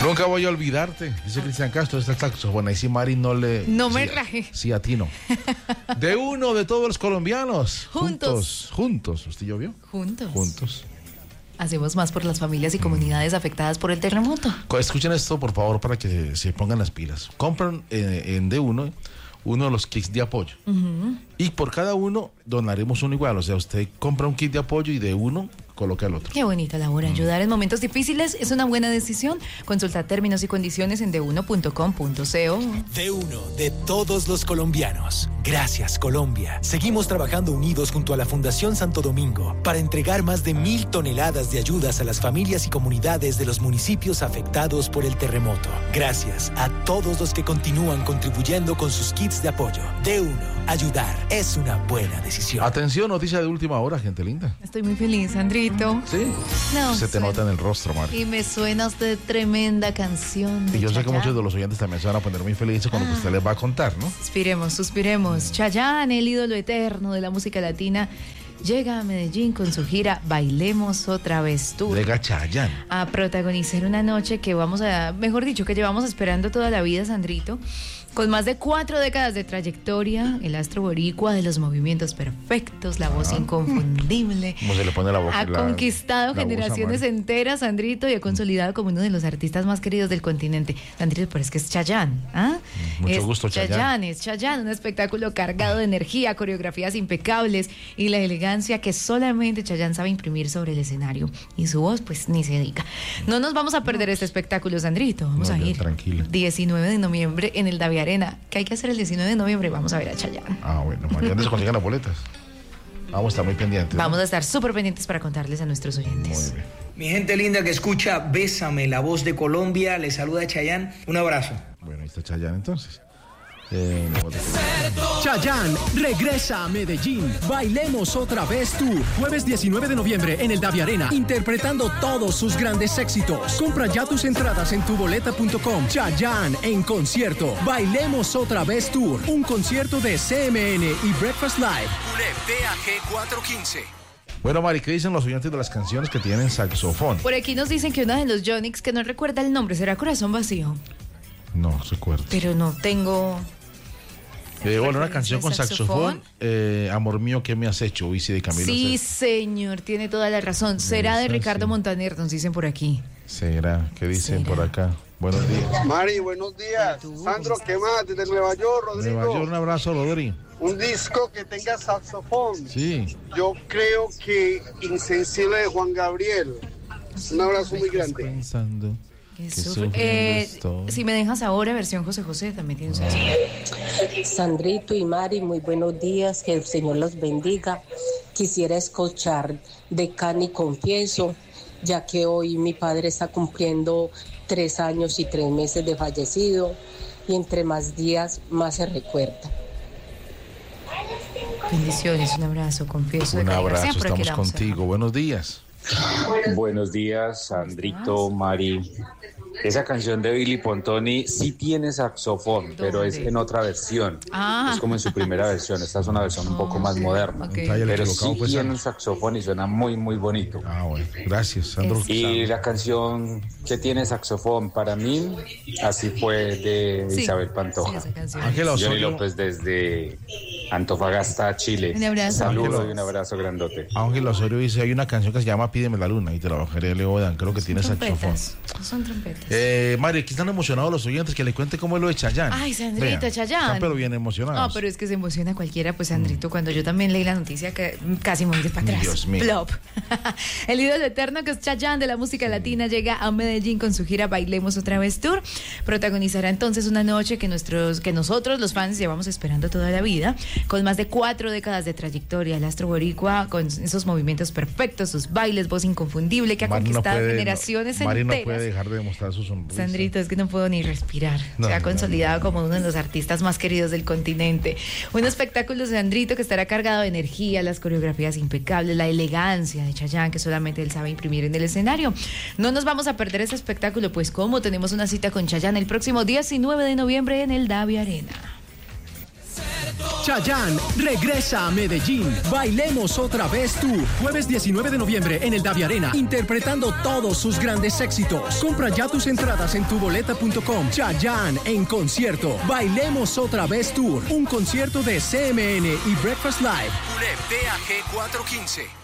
Nunca voy a olvidarte, dice Cristian Castro, está el saxofón. Ahí sí, Mari, no me raje. Sí, a ti no. De uno de todos los colombianos. Juntos. ¿Usted yo vio? Juntos. Hacemos más por las familias y comunidades afectadas por el terremoto. Escuchen esto, por favor, para que se pongan las pilas. Compran en D1 uno de los kits de apoyo. Y por cada uno donaremos uno igual. O sea, usted compra un kit de apoyo y de uno coloca el otro. Qué bonita labor. Ayudar en momentos difíciles es una buena decisión. Consulta términos y condiciones en d1.com.co. D1 de todos los colombianos. Gracias, Colombia. Seguimos trabajando unidos junto a la Fundación Santo Domingo para entregar más de 1,000 toneladas de ayudas a las familias y comunidades de los municipios afectados por el terremoto. Gracias a todos los que continúan contribuyendo con sus kits de apoyo. D1. Ayudar es una buena decisión. Atención, noticia de última hora, gente linda. Estoy muy feliz, Andrito. ¿Sí? No, se te nota en el rostro, Mari. Y me suena usted tremenda canción. Y yo sé que muchos de los oyentes también se van a poner muy felices con lo que usted les va a contar, ¿no? Suspiremos. Chayanne, el ídolo eterno de la música latina, llega a Medellín con su gira Bailemos Otra Vez Tour. Llega Chayanne a protagonizar una noche que que llevamos esperando toda la vida, Sandrito. Con más de 4 décadas de trayectoria, el astro boricua de los movimientos perfectos, la voz inconfundible. ¿Cómo se le pone la boca? Ha conquistado generaciones enteras, Sandrito, y ha consolidado como uno de los artistas más queridos del continente. Sandrito, pero es que es Chayanne, ¿ah? Mucho gusto, Chayanne. Es Chayanne, un espectáculo cargado de energía, coreografías impecables y la elegancia que solamente Chayanne sabe imprimir sobre el escenario. Y su voz, pues, ni se diga. No nos vamos a perder este espectáculo, Sandrito. Vamos a ir. Tranquila. 19 de noviembre en el David Arena. ¿Qué hay que hacer el 19 de noviembre? Vamos a ver a Chayanne. Bueno, mañana se consigan las boletas. Vamos a estar muy pendientes. Vamos a estar súper pendientes para contarles a nuestros oyentes. Muy bien. Mi gente linda que escucha Bésame, la voz de Colombia, les saluda Chayanne. Un abrazo. Bueno, ahí está Chayanne entonces. Chayanne regresa a Medellín. Bailemos Otra Vez Tour. Jueves 19 de noviembre en el Davi Arena, interpretando todos sus grandes éxitos. Compra ya tus entradas en tuboleta.com. Chayanne en concierto. Bailemos Otra Vez Tour. Un concierto de CMN y Breakfast Live. PAG 415. Bueno, Mari, ¿qué dicen los oyentes de las canciones que tienen saxofón? Por aquí nos dicen que una de los Yonix, que no recuerda el nombre, será Corazón Vacío. No recuerdo. Pero no tengo... Bueno, una canción con saxofón, Amor Mío, ¿qué me has hecho? Uy, sí, de Camilo. Sí, señor, tiene toda la razón. Será de Ricardo Montaner, nos dicen por aquí. ¿Será? ¿Qué dicen por acá? Buenos días. Mari, buenos días. Sandro, ¿qué más? Desde Nueva York, Rodrigo. Nueva York, un abrazo, Rodri. Un disco que tenga saxofón. Sí. Yo creo que Insensible de Juan Gabriel. Un abrazo muy grande. Pensando. Si me dejas ahora, versión José José, también tiene un saxofón. Sandrito y Mari, muy buenos días, que el Señor los bendiga. Quisiera escuchar de Cani Confieso, ya que hoy mi padre está cumpliendo 3 años y 3 meses de fallecido, y entre más días, más se recuerda. Bendiciones, un abrazo, Confieso. Un abrazo, estamos contigo. Buenos días. Buenos días, Sandrito, Mari. Esa canción de Billy Pontoni sí tiene saxofón, pero es en otra versión. Es como en su primera versión. Esta es una versión un poco más moderna. Pero sí tiene un saxofón y suena muy, muy bonito. Bueno. Gracias, Sandro. Y la canción que tiene saxofón para mí, así fue de Isabel Pantoja. Johnny López desde Antofagasta, Chile. Un abrazo. Saludos y un abrazo grandote. Ángel Osorio dice, hay una canción que se llama Pídeme la Luna y te la bajaré a Leo Dan, creo que tiene saxofón. Son trompetas. Mari, aquí están emocionados los oyentes, que le cuente cómo es lo de Chayanne. Ay, Sandrito, Chayanne. Están pero bien emocionados. No, pero es que se emociona cualquiera, pues, Sandrito, cuando yo también leí la noticia, que casi me voy para atrás. Dios mío. Plop. El ídolo eterno, que es Chayanne de la música latina, llega a Medellín con su gira Bailemos Otra Vez Tour. Protagonizará entonces una noche que nosotros, los fans, llevamos esperando toda la vida, con más de 4 décadas de trayectoria. El astro boricua, con esos movimientos perfectos, sus bailes, voz inconfundible, que ha conquistado generaciones enteras. Mari no puede dejar de demostrar su sonrisa. Sandrito, es que no puedo ni respirar. Se ha consolidado como uno de los artistas más queridos del continente. Un espectáculo, Sandrito, que estará cargado de energía, las coreografías impecables, la elegancia de Chayanne, que solamente él sabe imprimir en el escenario. No nos vamos a perder ese espectáculo, pues como tenemos una cita con Chayanne el próximo 19 de noviembre en el Davi Arena. Chayanne regresa a Medellín. Bailemos otra vez Tour. Jueves 19 de noviembre en el Davi Arena, interpretando todos sus grandes éxitos. Compra ya tus entradas en tuboleta.com. Chayanne en concierto. Bailemos otra vez Tour. Un concierto de CMN y Breakfast Live. UNEP DAG 415.